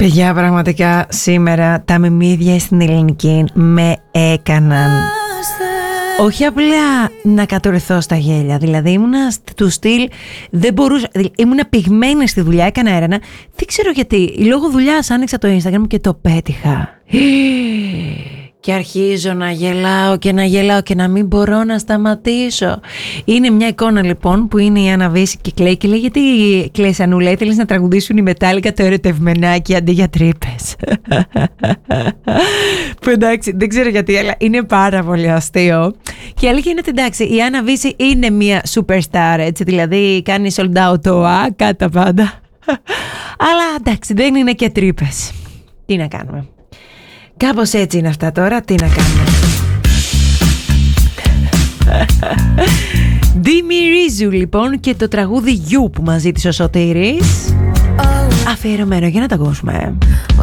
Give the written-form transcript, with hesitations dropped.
Παιδιά, πραγματικά σήμερα τα μιμίδια στην ελληνική με έκαναν. Όχι απλά να κατορθώ στα γέλια, δηλαδή ήμουνα του στυλ, δεν μπορούσα, ήμουνα πυγμένη στη δουλειά, έκανα έρενα, δεν ξέρω γιατί, λόγω δουλειάς άνοιξα το Instagram και το πέτυχα. Και αρχίζω να γελάω και να μην μπορώ να σταματήσω. Είναι μια εικόνα λοιπόν που είναι η Άννα Βύση και κλαίει και λέει, γιατί κλαις Ανούλα, ήθελες να τραγουδήσουν οι Μετάλλικα το ερωτευμενάκι αντί για τρύπες. Που εντάξει, δεν ξέρω γιατί, αλλά είναι πάρα πολύ αστείο. Και η αλήθεια είναι ότι εντάξει, η Άννα Βύση είναι μια superstar, έτσι, δηλαδή κάνει sold out το κατά πάντα. Αλλά εντάξει, δεν είναι και τρύπες. Τι να κάνουμε. Κάπως έτσι είναι αυτά τώρα, τι να κάνουμε. Ντίμη Ρίζου λοιπόν και το τραγούδι You που μας ζήτησε ο Σωτήρης, αφιερωμένο, για να το ακούσουμε.